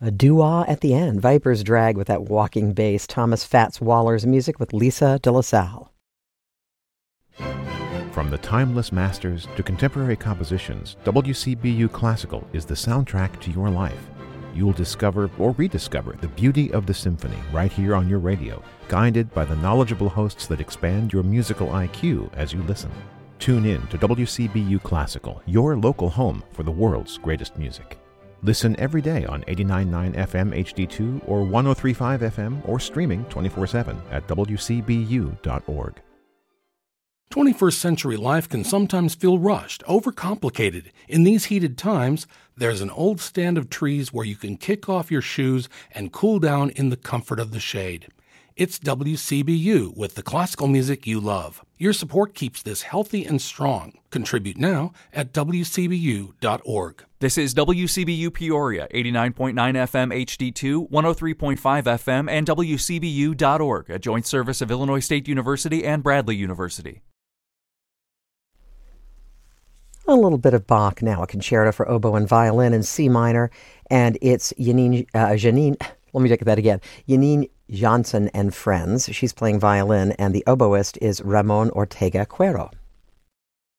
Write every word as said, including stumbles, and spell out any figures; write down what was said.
A doo-wah at the end. Viper's Drag with that walking bass. Thomas Fats Waller's music with Lisa de la Salle. From the timeless masters to contemporary compositions, W C B U Classical is the soundtrack to your life. You'll discover or rediscover the beauty of the symphony right here on your radio, guided by the knowledgeable hosts that expand your musical I Q as you listen. Tune in to W C B U Classical, your local home for the world's greatest music. Listen every day on eighty-nine point nine F M H D two or one oh three point five F M or streaming twenty-four seven at W C B U dot org. twenty-first century life can sometimes feel rushed, overcomplicated. In these heated times, there's an old stand of trees where you can kick off your shoes and cool down in the comfort of the shade. It's W C B U with the classical music you love. Your support keeps this healthy and strong. Contribute now at W C B U dot org. This is W C B U Peoria, eighty-nine point nine F M H D two, one oh three point five F M, and W C B U dot org, a joint service of Illinois State University and Bradley University. A little bit of Bach now, a concerto for oboe and violin in C minor, and it's Janine, uh, Janine, let me take that again, Janine Janssen and Friends. She's playing violin, and the oboist is Ramon Ortega Cuero.